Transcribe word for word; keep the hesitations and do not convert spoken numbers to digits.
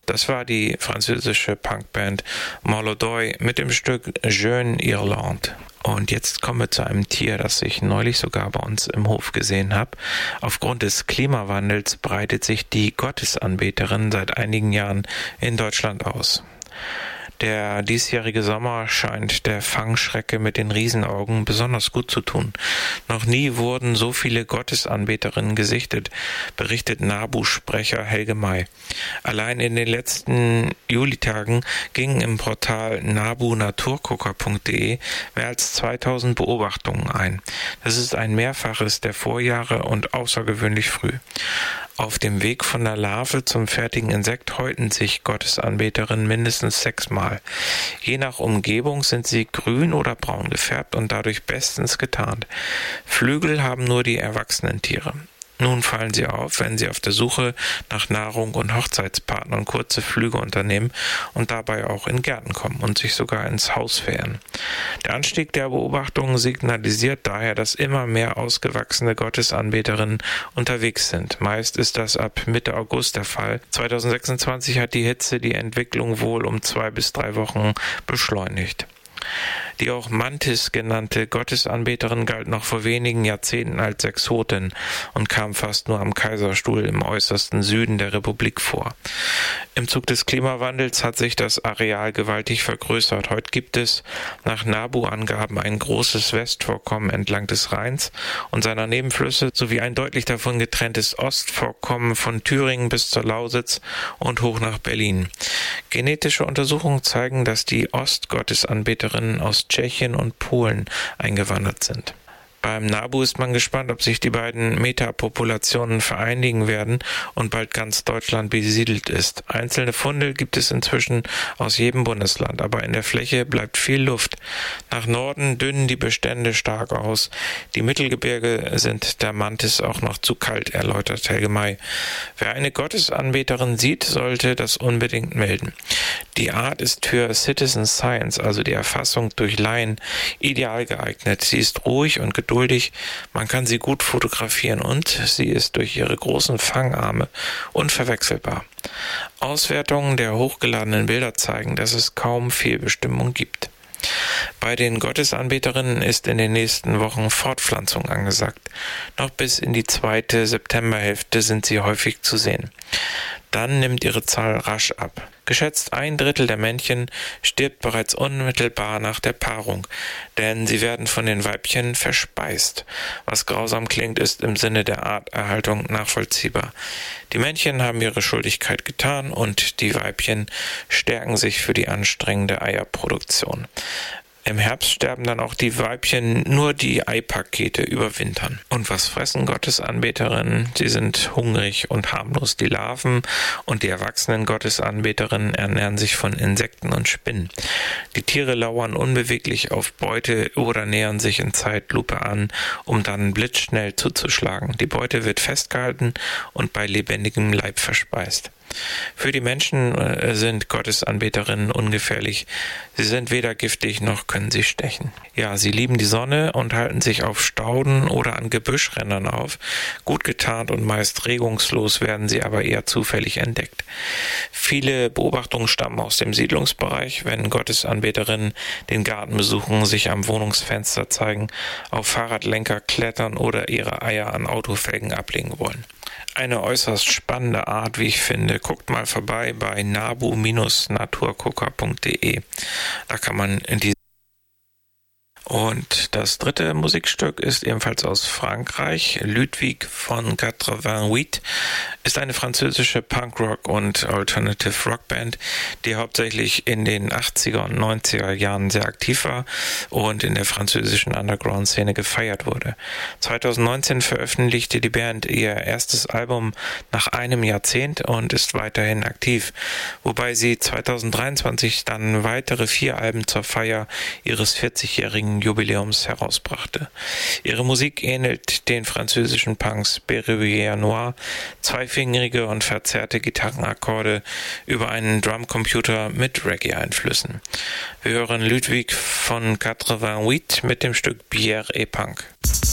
Das war die französische Punkband Molodoy mit dem Stück Jeune Irlande. Und jetzt kommen wir zu einem Tier, das ich neulich sogar bei uns im Hof gesehen habe. Aufgrund des Klimawandels breitet sich die Gottesanbeterin seit einigen Jahren in Deutschland aus. Der diesjährige Sommer scheint der Fangschrecke mit den Riesenaugen besonders gut zu tun. Noch nie wurden so viele Gottesanbeterinnen gesichtet, berichtet NABU-Sprecher Helge May. Allein in den letzten Julitagen gingen im Portal nabu naturgucker punkt de mehr als zweitausend Beobachtungen ein. Das ist ein Mehrfaches der Vorjahre und außergewöhnlich früh. Auf dem Weg von der Larve zum fertigen Insekt häuten sich Gottesanbeterinnen mindestens sechsmal. Je nach Umgebung sind sie grün oder braun gefärbt und dadurch bestens getarnt. Flügel haben nur die erwachsenen Tiere. Nun fallen sie auf, wenn sie auf der Suche nach Nahrung und Hochzeitspartnern kurze Flüge unternehmen und dabei auch in Gärten kommen und sich sogar ins Haus verirren. Der Anstieg der Beobachtungen signalisiert daher, dass immer mehr ausgewachsene Gottesanbeterinnen unterwegs sind. Meist ist das ab Mitte August der Fall. zweitausendsechsundzwanzig hat die Hitze die Entwicklung wohl um zwei bis drei Wochen beschleunigt. Die auch Mantis genannte Gottesanbeterin galt noch vor wenigen Jahrzehnten als Exotin und kam fast nur am Kaiserstuhl im äußersten Süden der Republik vor. Im Zug des Klimawandels hat sich das Areal gewaltig vergrößert. Heute gibt es nach NABU-Angaben ein großes Westvorkommen entlang des Rheins und seiner Nebenflüsse sowie ein deutlich davon getrenntes Ostvorkommen von Thüringen bis zur Lausitz und hoch nach Berlin. Genetische Untersuchungen zeigen, dass die Ostgottesanbeterinnen aus Tschechien und Polen eingewandert sind. Beim NABU ist man gespannt, ob sich die beiden Metapopulationen vereinigen werden und bald ganz Deutschland besiedelt ist. Einzelne Funde gibt es inzwischen aus jedem Bundesland, aber in der Fläche bleibt viel Luft. Nach Norden dünnen die Bestände stark aus. Die Mittelgebirge sind der Mantis auch noch zu kalt, erläutert Helge May. Wer eine Gottesanbeterin sieht, sollte das unbedingt melden. Die Art ist für Citizen Science, also die Erfassung durch Laien, ideal geeignet. Sie ist ruhig und geduldig, man kann sie gut fotografieren und sie ist durch ihre großen Fangarme unverwechselbar. Auswertungen der hochgeladenen Bilder zeigen, dass es kaum Fehlbestimmung gibt. Bei den Gottesanbeterinnen ist in den nächsten Wochen Fortpflanzung angesagt. Noch bis in die zweite Septemberhälfte sind sie häufig zu sehen. Dann nimmt ihre Zahl rasch ab. Geschätzt ein Drittel der Männchen stirbt bereits unmittelbar nach der Paarung, denn sie werden von den Weibchen verspeist. Was grausam klingt, ist im Sinne der Arterhaltung nachvollziehbar. Die Männchen haben ihre Schuldigkeit getan und die Weibchen stärken sich für die anstrengende Eierproduktion. Im Herbst sterben dann auch die Weibchen, nur die Eipakete überwintern. Und was fressen Gottesanbeterinnen? Sie sind hungrig und harmlos. Die Larven und die erwachsenen Gottesanbeterinnen ernähren sich von Insekten und Spinnen. Die Tiere lauern unbeweglich auf Beute oder nähern sich in Zeitlupe an, um dann blitzschnell zuzuschlagen. Die Beute wird festgehalten und bei lebendigem Leib verspeist. Für die Menschen sind Gottesanbeterinnen ungefährlich. Sie sind weder giftig noch können sie stechen. Ja, sie lieben die Sonne und halten sich auf Stauden oder an Gebüschrändern auf. Gut getarnt und meist regungslos werden sie aber eher zufällig entdeckt. Viele Beobachtungen stammen aus dem Siedlungsbereich, wenn Gottesanbeterinnen den Garten besuchen, sich am Wohnungsfenster zeigen, auf Fahrradlenker klettern oder ihre Eier an Autofelgen ablegen wollen. Eine äußerst spannende Art, wie ich finde. Guckt mal vorbei bei nabu naturgucker punkt de. Da kann man in die Und das dritte Musikstück ist ebenfalls aus Frankreich. Ludwig von quatre-vingt-huit ist eine französische Punkrock- und Alternative-Rock-Band, die hauptsächlich in den achtziger und neunziger Jahren sehr aktiv war und in der französischen Underground-Szene gefeiert wurde. zweitausendneunzehn veröffentlichte die Band ihr erstes Album nach einem Jahrzehnt und ist weiterhin aktiv, wobei sie zweitausenddreiundzwanzig dann weitere vier Alben zur Feier ihres vierzigjährigen Jubiläums herausbrachte. Ihre Musik ähnelt den französischen Punks Berruyer Noir, zweifingerige und verzerrte Gitarrenakkorde über einen Drumcomputer mit Reggae-Einflüssen. Wir hören Ludwig von quatre-vingt-huit mit dem Stück Bière et Punk.